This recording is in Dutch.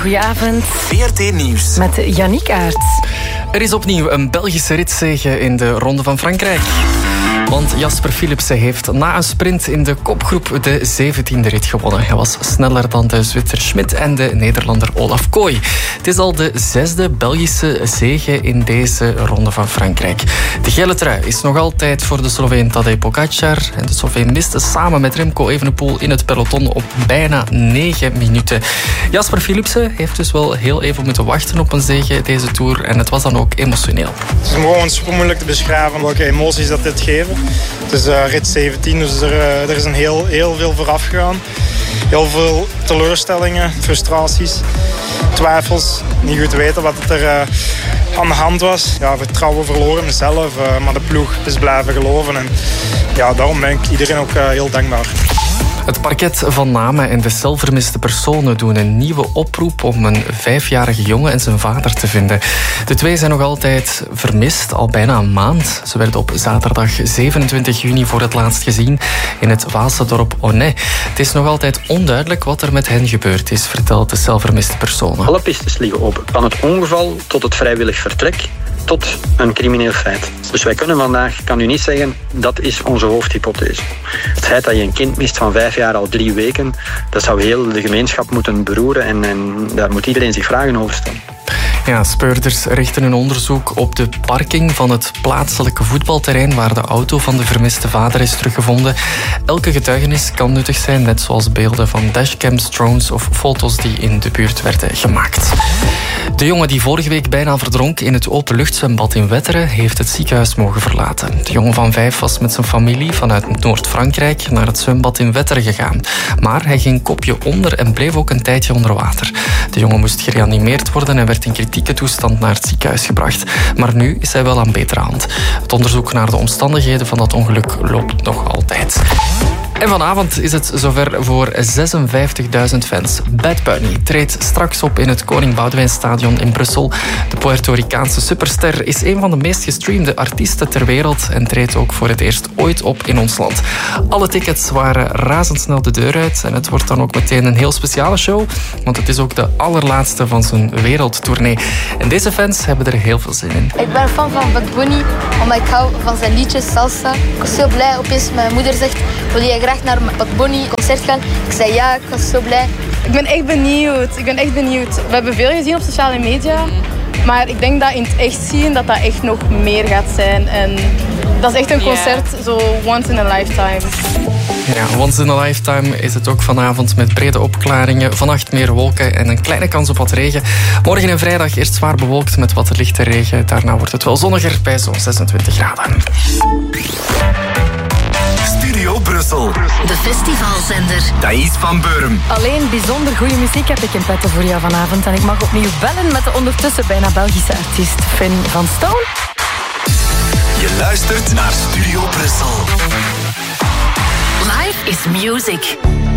Goedenavond. VRT Nieuws. Met Yannick Aerts. Er is opnieuw een Belgische ritzege in de Ronde van Frankrijk. Want Jasper Philipsen heeft na een sprint in de kopgroep de 17e rit gewonnen. Hij was sneller dan de Zwitser Schmidt en de Nederlander Olaf Kooi. Het is al de 6e Belgische zege in deze Ronde van Frankrijk. De gele trui is nog altijd voor de Sloveen Tadej Pogacar. En de Sloveen miste samen met Remco Evenepoel in het peloton op bijna 9 minuten. Jasper Philipsen heeft dus wel heel even moeten wachten op een zege deze Tour. En het was dan ook emotioneel. Het is gewoon super moeilijk te beschrijven welke emoties dat dit geven. Het is rit 17, dus er is een heel veel vooraf gegaan. Heel veel teleurstellingen, frustraties, twijfels. Niet goed weten wat er aan de hand was. Ja, vertrouwen verloren in mezelf, maar de ploeg is blijven geloven. En ja, daarom ben ik iedereen ook heel dankbaar. Het parket van Namen en de celvermiste personen doen een nieuwe oproep om een 5-jarige jongen en zijn vader te vinden. De twee zijn nog altijd vermist, al bijna een maand. Ze werden op zaterdag 27 juni voor het laatst gezien in het Waalse dorp Onnay. Het is nog altijd onduidelijk wat er met hen gebeurd is, vertelt de celvermiste personen. Alle pistes liggen open. Van het ongeval tot het vrijwillig vertrek tot een crimineel feit. Dus wij kunnen vandaag, kan u niet zeggen, dat is onze hoofdhypothese. Het feit dat je een kind mist van 5 jaar al 3 weken, dat zou heel de gemeenschap moeten beroeren en daar moet iedereen zich vragen over stellen. Ja, speurders richten een onderzoek op de parking van het plaatselijke voetbalterrein waar de auto van de vermiste vader is teruggevonden. Elke getuigenis kan nuttig zijn, net zoals beelden van dashcams, drones of foto's die in de buurt werden gemaakt. De jongen die vorige week bijna verdronk in het openluchtzwembad in Wetteren heeft het ziekenhuis mogen verlaten. De jongen van 5 was met zijn familie vanuit Noord-Frankrijk naar het zwembad in Wetteren gegaan. Maar hij ging kopje onder en bleef ook een tijdje onder water. De jongen moest gereanimeerd worden en werd in kritieke toestand naar het ziekenhuis gebracht. Maar nu is hij wel aan betere hand. Het onderzoek naar de omstandigheden van dat ongeluk loopt nog altijd. En vanavond is het zover voor 56.000 fans. Bad Bunny treedt straks op in het Koning Boudewijnstadion in Brussel. De Puerto Ricaanse superster is een van de meest gestreamde artiesten ter wereld en treedt ook voor het eerst ooit op in ons land. Alle tickets waren razendsnel de deur uit en het wordt dan ook meteen een heel speciale show, want het is ook de allerlaatste van zijn wereldtournee. En deze fans hebben er heel veel zin in. Ik ben fan van Bad Bunny, omdat ik hou van zijn liedjes, salsa. Ik was heel blij, opeens mijn moeder zegt, wil jij graag naar Bad Bunny concert gaan? Ik zei ja, ik was zo blij. Ik ben echt benieuwd. We hebben veel gezien op sociale media, maar ik denk dat in het echt zien dat echt nog meer gaat zijn. En dat is echt een concert, zo once in a lifetime. Ja, once in a lifetime is het ook vanavond met brede opklaringen. Vannacht meer wolken en een kleine kans op wat regen. Morgen en vrijdag eerst zwaar bewolkt met wat lichte regen. Daarna wordt het wel zonniger bij zo'n 26 graden. Studio Brussel. De festivalzender. Thais van Beurum. Alleen bijzonder goede muziek heb ik in petto voor jou vanavond. En ik mag opnieuw bellen met de ondertussen bijna Belgische artiest Finn van Stone. Je luistert naar Studio Brussel. Life is music.